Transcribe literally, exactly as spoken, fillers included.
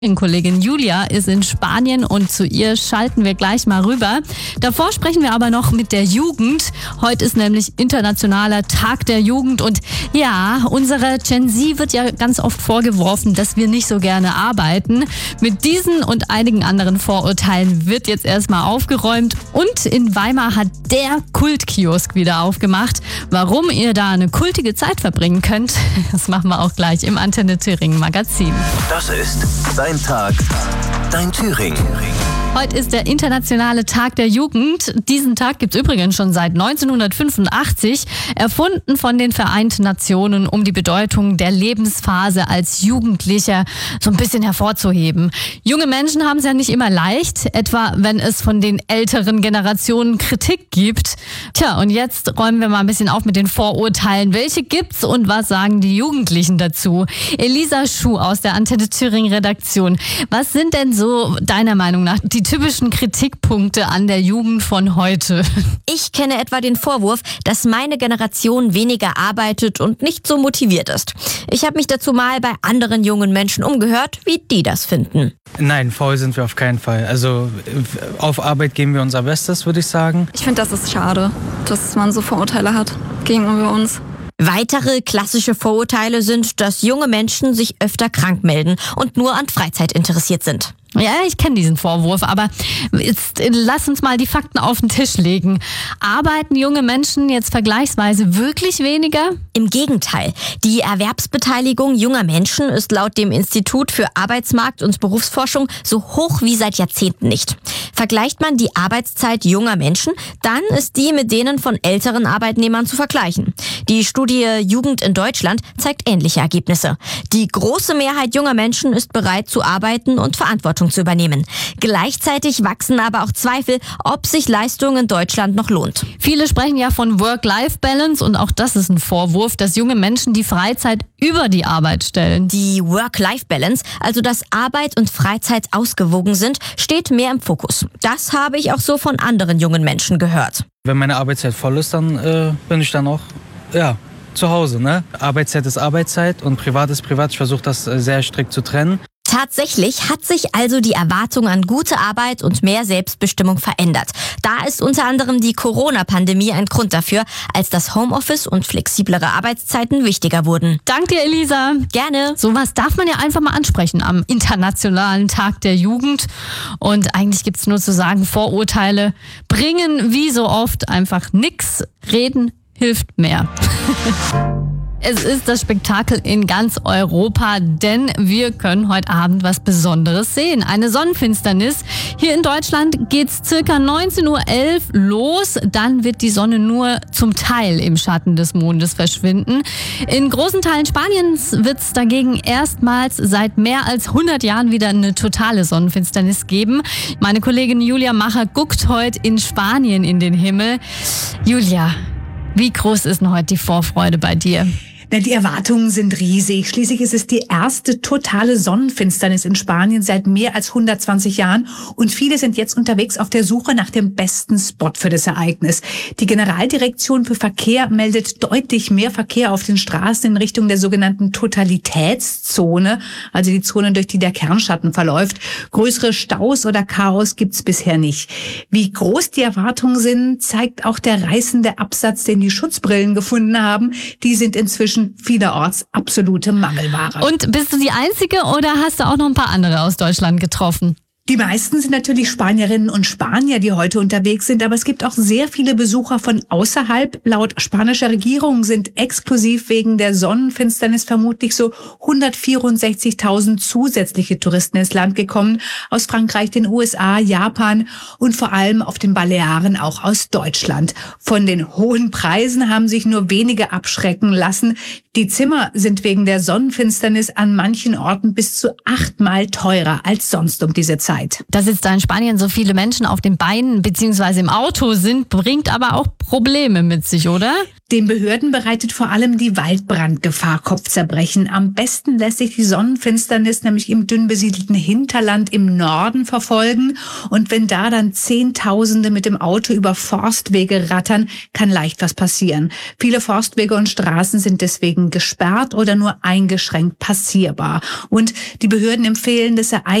Kollegin Julia ist in Spanien und zu ihr schalten wir gleich mal rüber. Davor sprechen wir aber noch mit der Jugend. Heute ist nämlich Internationaler Tag der Jugend und ja, unsere Gen Z wird ja ganz oft vorgeworfen, dass wir nicht so gerne arbeiten. Mit diesen und einigen anderen Vorurteilen wird jetzt erstmal aufgeräumt und in Weimar hat der Kultkiosk wieder aufgemacht. Warum ihr da eine kultige Zeit verbringen könnt, das machen wir auch gleich im Antenne Thüringen Magazin. Das ist Dein Tag, dein Thüringen. Heute ist der Internationale Tag der Jugend. Diesen Tag gibt es übrigens schon seit neunzehnhundertfünfundachtzig, erfunden von den Vereinten Nationen, um die Bedeutung der Lebensphase als Jugendlicher so ein bisschen hervorzuheben. Junge Menschen haben es ja nicht immer leicht, etwa wenn es von den älteren Generationen Kritik gibt. Tja, und jetzt räumen wir mal ein bisschen auf mit den Vorurteilen. Welche gibt's und was sagen die Jugendlichen dazu? Elisa Schuh aus der Antenne Thüringen Redaktion. Was sind denn so deiner Meinung nach die typischen Kritikpunkte an der Jugend von heute? Ich kenne etwa den Vorwurf, dass meine Generation weniger arbeitet und nicht so motiviert ist. Ich habe mich dazu mal bei anderen jungen Menschen umgehört, wie die das finden. Nein, faul sind wir auf keinen Fall. Also auf Arbeit geben wir unser Bestes, würde ich sagen. Ich finde, das ist schade, dass man so Vorurteile hat gegenüber uns. Weitere klassische Vorurteile sind, dass junge Menschen sich öfter krank melden und nur an Freizeit interessiert sind. Ja, ich kenne diesen Vorwurf, aber jetzt lass uns mal die Fakten auf den Tisch legen. Arbeiten junge Menschen jetzt vergleichsweise wirklich weniger? Im Gegenteil. Die Erwerbsbeteiligung junger Menschen ist laut dem Institut für Arbeitsmarkt- und Berufsforschung so hoch wie seit Jahrzehnten nicht. Vergleicht man die Arbeitszeit junger Menschen, dann ist die mit denen von älteren Arbeitnehmern zu vergleichen. Die Studie Jugend in Deutschland zeigt ähnliche Ergebnisse. Die große Mehrheit junger Menschen ist bereit zu arbeiten und Verantwortung zu übernehmen. Gleichzeitig wachsen aber auch Zweifel, ob sich Leistung in Deutschland noch lohnt. Viele sprechen ja von Work-Life-Balance und auch das ist ein Vorwurf, dass junge Menschen die Freizeit über die Arbeit stellen. Die Work-Life-Balance, also dass Arbeit und Freizeit ausgewogen sind, steht mehr im Fokus. Das habe ich auch so von anderen jungen Menschen gehört. Wenn meine Arbeitszeit voll ist, dann äh, bin ich dann auch ja, zu Hause. Ne? Arbeitszeit ist Arbeitszeit und Privat ist Privat. Ich versuche das äh, sehr strikt zu trennen. Tatsächlich hat sich also die Erwartung an gute Arbeit und mehr Selbstbestimmung verändert. Da ist unter anderem die Corona-Pandemie ein Grund dafür, als das Homeoffice und flexiblere Arbeitszeiten wichtiger wurden. Danke, Elisa. Gerne. Sowas darf man ja einfach mal ansprechen am Internationalen Tag der Jugend. Und eigentlich gibt's nur zu sagen, Vorurteile bringen wie so oft einfach nix. Reden hilft mehr. Es ist das Spektakel in ganz Europa, denn wir können heute Abend was Besonderes sehen. Eine Sonnenfinsternis. Hier in Deutschland geht's circa neunzehn Uhr elf los. Dann wird die Sonne nur zum Teil im Schatten des Mondes verschwinden. In großen Teilen Spaniens wird's dagegen erstmals seit mehr als hundert Jahren wieder eine totale Sonnenfinsternis geben. Meine Kollegin Julia Macher guckt heute in Spanien in den Himmel. Julia, wie groß ist denn heute die Vorfreude bei dir? Die Erwartungen sind riesig. Schließlich ist es die erste totale Sonnenfinsternis in Spanien seit mehr als hundertzwanzig Jahren und viele sind jetzt unterwegs auf der Suche nach dem besten Spot für das Ereignis. Die Generaldirektion für Verkehr meldet deutlich mehr Verkehr auf den Straßen in Richtung der sogenannten Totalitätszone, also die Zone, durch die der Kernschatten verläuft. Größere Staus oder Chaos gibt's bisher nicht. Wie groß die Erwartungen sind, zeigt auch der reißende Absatz, den die Schutzbrillen gefunden haben. Die sind inzwischen vielerorts absolute Mangelware. Und bist du die Einzige oder hast du auch noch ein paar andere aus Deutschland getroffen? Die meisten sind natürlich Spanierinnen und Spanier, die heute unterwegs sind, aber es gibt auch sehr viele Besucher von außerhalb. Laut spanischer Regierung sind exklusiv wegen der Sonnenfinsternis vermutlich so hundertvierundsechzigtausend zusätzliche Touristen ins Land gekommen. Aus Frankreich, den U S A, Japan und vor allem auf den Balearen auch aus Deutschland. Von den hohen Preisen haben sich nur wenige abschrecken lassen. Die Zimmer sind wegen der Sonnenfinsternis an manchen Orten bis zu achtmal teurer als sonst um diese Zeit. Zeit. Dass jetzt da in Spanien so viele Menschen auf den Beinen bzw. im Auto sind, bringt aber auch Probleme mit sich, oder? Den Behörden bereitet vor allem die Waldbrandgefahr Kopfzerbrechen. Am besten lässt sich die Sonnenfinsternis nämlich im dünn besiedelten Hinterland im Norden verfolgen. Und wenn da dann Zehntausende mit dem Auto über Forstwege rattern, kann leicht was passieren. Viele Forstwege und Straßen sind deswegen gesperrt oder nur eingeschränkt passierbar. Und die Behörden empfehlen, das Ereignis